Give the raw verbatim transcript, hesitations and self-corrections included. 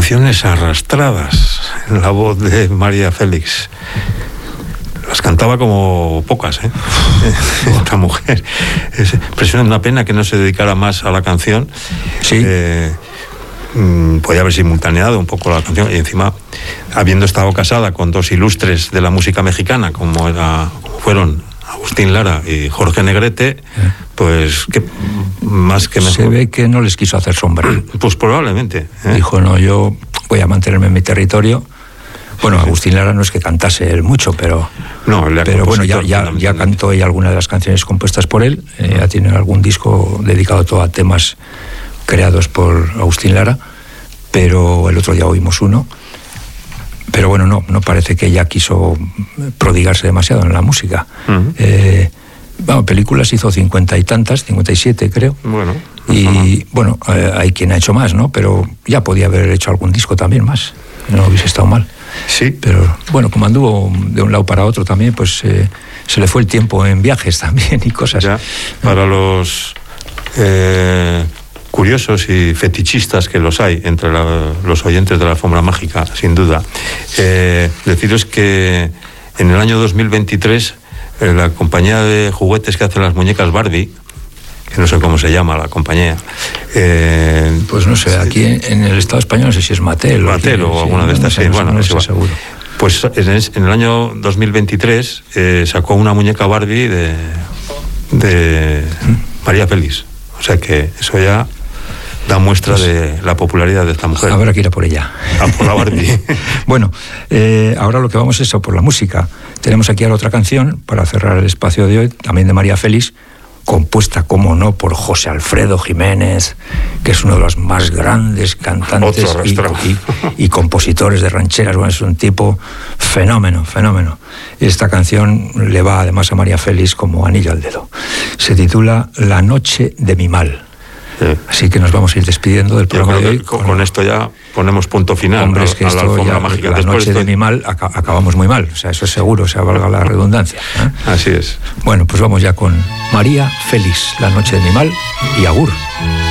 canciones arrastradas en la voz de María Félix. Las cantaba como pocas, ¿eh? Esta mujer. Es impresionante, una pena que no se dedicara más a la canción. Sí. Eh, mm, podía haber simultaneado un poco la canción, y encima, habiendo estado casada con dos ilustres de la música mexicana, como, era, como fueron Agustín Lara y Jorge Negrete, pues que más que mejor. Se ve que no les quiso hacer sombra. Pues probablemente, ¿eh? Dijo, no, yo voy a mantenerme en mi territorio. Bueno, Agustín Lara no es que cantase él mucho, pero, no, pero bueno, ya, ya, ya cantó ella algunas de las canciones compuestas por él. Eh, ya tiene algún disco dedicado todo a temas creados por Agustín Lara, pero el otro día oímos uno. Pero bueno, no, no parece que ella quiso prodigarse demasiado en la música. Uh-huh. Eh, bueno, películas hizo cincuenta y tantas, cincuenta y siete creo. Bueno. Y uh-huh. bueno, eh, hay quien ha hecho más, ¿no? Pero ya podía haber hecho algún disco también más. No hubiese estado mal. Sí. Pero bueno, como anduvo de un lado para otro también, pues eh, se le fue el tiempo en viajes también y cosas. Ya, para los eh, curiosos y fetichistas que los hay entre la, los oyentes de la Alfombra Mágica, sin duda, eh, deciros que en el año dos mil veintitrés eh, la compañía de juguetes que hace las muñecas Barbie, que no sé cómo se llama la compañía. Eh, pues no sé, aquí en, en el Estado español no sé si es Mattel. Mattel o, o alguna sí, de estas, no sé, sí, no, bueno, no es sé igual. Seguro. Pues en, en el año dos mil veintitrés eh, sacó una muñeca Barbie de, de María Félix. O sea que eso ya da muestra pues, de la popularidad de esta mujer. Habrá que ir a por ella. A por la Barbie. Bueno, eh, ahora lo que vamos es a por la música. Tenemos aquí ahora otra canción para cerrar el espacio de hoy, también de María Félix, compuesta, como no, por José Alfredo Jiménez, que es uno de los más grandes cantantes y, y, y compositores de rancheras. Bueno, es un tipo fenómeno, fenómeno. Esta canción le va además a María Félix como anillo al dedo. Se titula La noche de mi mal. Sí. Así que nos vamos a ir despidiendo del programa de hoy. Con, con esto ya ponemos punto final. Hombre, es que a, a la esto ya, mágica. La Después noche esto... de mi mal ac acabamos muy mal, o sea, eso es seguro, o sea, valga la redundancia, ¿eh? Así es. Bueno, pues vamos ya con María Félix, La noche de mi mal, y agur.